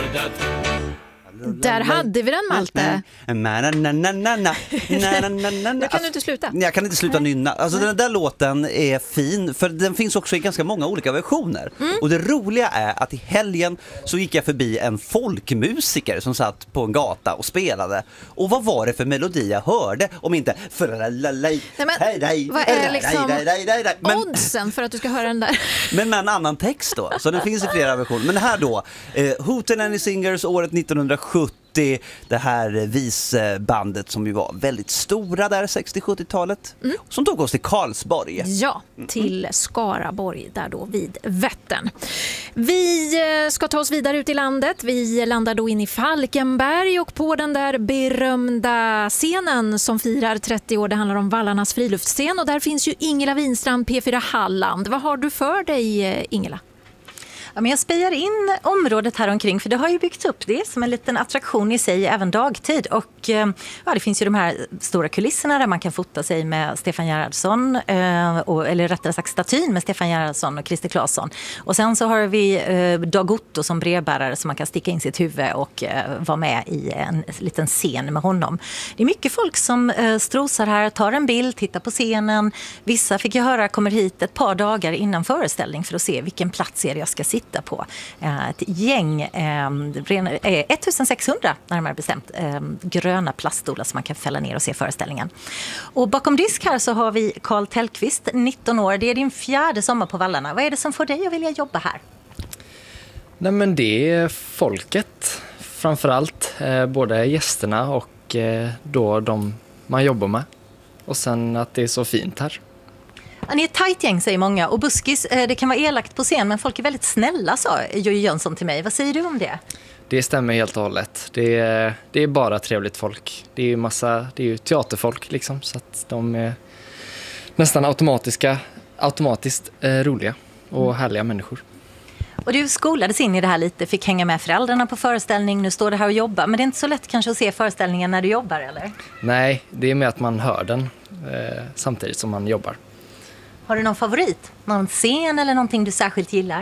Där hade vi den, Malte. Nu kan du inte sluta. Jag kan inte sluta nynna. Alltså den där låten är fin, för den finns också i ganska många olika versioner. Och det roliga är att i helgen så gick jag förbi en folkmusiker som satt på en gata och spelade. Och vad var det för melodi jag hörde? Om inte Vad är liksom oddsen för att du ska höra den där? Men med en annan text då. Så den finns i flera versioner. Men här då, Hootenanny Singers året 1970. Det här visbandet som ju var väldigt stora där 60-70-talet. Som tog oss till Karlsborg. Ja, till Skaraborg där då vid Vättern. Vi ska ta oss vidare ut i landet. Vi landar då in i Falkenberg och på den där berömda scenen som firar 30 år. Det handlar om Vallarnas friluftsscen och där finns ju Ingela Winstrand, P4 Halland. Vad har du för dig, Ingela? Ja, men jag spejar in området här omkring, för det har ju byggts upp det som en liten attraktion i sig även dagtid. Och ja, det finns ju de här stora kulisserna där man kan fota sig med Stefan Gerhardsson, eller rättare sagt statyn med Stefan Gerhardsson och Christer Claesson. Och sen så har vi Dag Otto som brevbärare som man kan sticka in sitt huvud och vara med i en liten scen med honom. Det är mycket folk som strosar här, tar en bild, tittar på scenen. Vissa fick jag höra kommer hit ett par dagar innan föreställning för att se vilken plats är det jag ska sitta på. Ett gäng, 1600 närmare bestämt, gröna plaststolar som man kan fälla ner och se föreställningen. Och bakom disk här så har vi Karl Tellqvist, 19 år. Det är din 4:e sommar på Vallarna. Vad är det som får dig att vilja jobba här? Nej, men det är folket framförallt, både gästerna och då de man jobbar med. Och sen att det är så fint här. Ja, ni är ett tajt gäng, säger många. Och buskis, det kan vara elakt på scen, men folk är väldigt snälla, sa Joey Jönsson till mig. Vad säger du om det? Det stämmer helt och hållet. Det är bara trevligt folk. Det är ju teaterfolk liksom, så att de är nästan automatiskt roliga och härliga människor. Och du skolades in i det här lite, fick hänga med föräldrarna på föreställning, nu står du här och jobbar. Men det är inte så lätt kanske att se föreställningen när du jobbar, eller? Nej, det är med att man hör den samtidigt som man jobbar. Har du någon favorit? Någon scen eller någonting du särskilt gillar?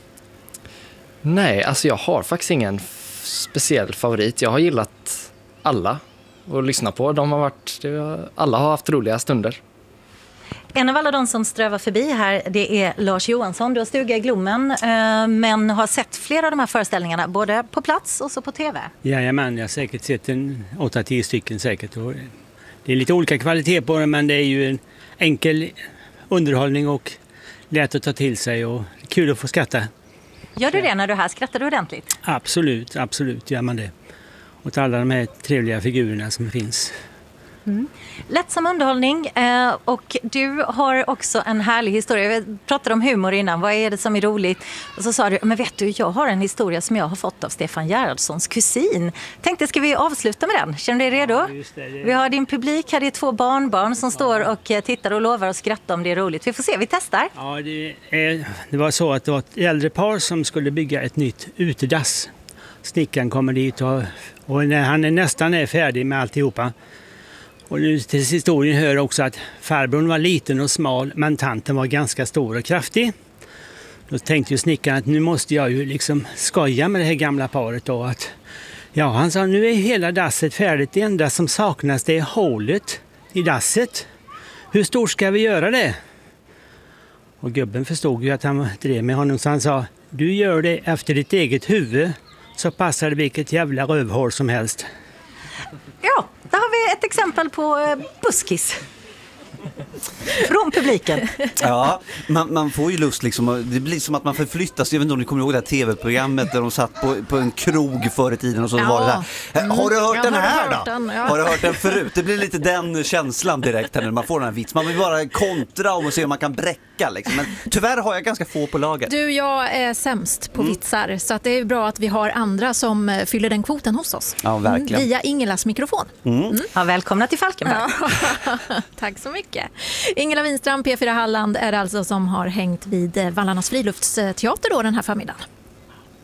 Nej, alltså jag har faktiskt ingen speciell favorit. Jag har gillat alla att lyssna på. Alla har haft roliga stunder. En av alla de som strövar förbi här, det är Lars Johansson. Du har stuga i Glommen, men har sett flera av de här föreställningarna, både på plats och så på tv. Jajamän, jag har säkert sett 8-10 stycken säkert. Det är lite olika kvalitet på det, men det är ju en enkel underhållning och lätt att ta till sig och kul att få skratta. Gör du det när du är här? Skrattar du ordentligt? Absolut gör man det. Åt alla de här trevliga figurerna som finns. Lättsam underhållning, och du har också en härlig historia. Vi pratade om humor innan, vad är det som är roligt? Och så sa du, men vet du, jag har en historia som jag har fått av Stefan Gerhardssons kusin. Tänkte, ska vi avsluta med den? Känner du dig redo? Ja, just det. Vi har din publik här, det är 2 barnbarn som står och tittar och lovar att skratta om det är roligt. Vi får se, vi testar. Ja, det var så att det var ett äldre par som skulle bygga ett nytt utedass. Snickaren kommer dit och när han nästan är färdig med alltihopa. Och nu till historien hör också att farbrorn var liten och smal, men tanten var ganska stor och kraftig. Då tänkte ju snickaren att nu måste jag ju liksom skoja med det här gamla paret då. Han sa, nu är hela dasset färdigt, det enda som saknas det är hålet i dasset. Hur stort ska vi göra det? Och gubben förstod ju att han drev med honom, så han sa, du gör det efter ditt eget huvud så passar det vilket jävla rövhål som helst. Ja, där har vi ett exempel på buskis. Från publiken. Ja, man får ju lust liksom, det blir som att man förflyttas. Jag vet inte om ni kommer ihåg det här tv-programmet där de satt på en krog förr i tiden och så var det här. Har du hört den här då? Har du hört den förut? Det blir lite den känslan direkt när man får den här vits. Man vill bara kontra om och se om man kan bräcka liksom. Men tyvärr har jag ganska få på laget. Du, jag är sämst på vitsar, så att det är bra att vi har andra som fyller den kvoten hos oss. Ja, verkligen. Via Ingelas mikrofon. Ja, välkomna till Falkenberg. Ja. Tack så mycket. Ingela Winstrand, P4 Halland, är alltså som har hängt vid Vallarnas friluftsteater då den här förmiddagen.